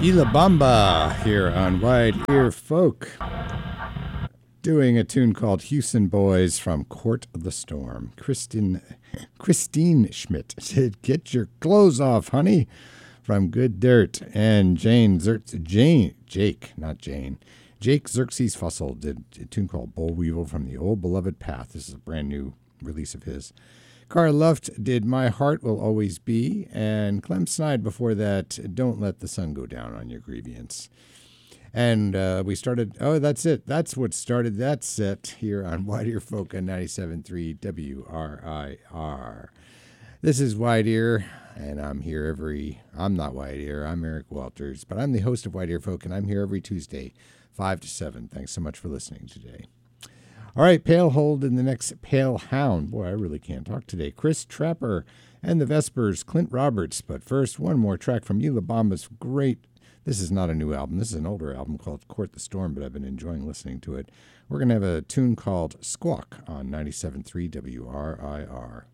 Elabamba here on Wide Ear Folk, doing a tune called Houston Boys from Court of the Storm. Christine Schmidt said, "Get your clothes off, honey," from Good Dirt. And Jake Xerxes Fussell did a tune called Boll Weevil from the Old Beloved Path. This is a brand new release of his. Carl Luft did My Heart Will Always Be, and Clem Snide before that, Don't Let the Sun Go Down on Your Grievance. And we started, that's it. That's what started that set here on Wide Ear Folk on 97.3 WRIR. This is Wide Ear, and I'm not Wide Ear, I'm Eric Walters, but I'm the host of Wide Ear Folk, and I'm here every Tuesday, 5 to 7. Thanks so much for listening today. All right, Pale Hold in the next Pale Hound. Boy, I really can't talk today. Chris Trapper and the Vespers, Clint Roberts. But first, one more track from Elabamba's great, this is not a new album, this is an older album called Court the Storm, but I've been enjoying listening to it. We're going to have a tune called Squawk on 97.3 WRIR.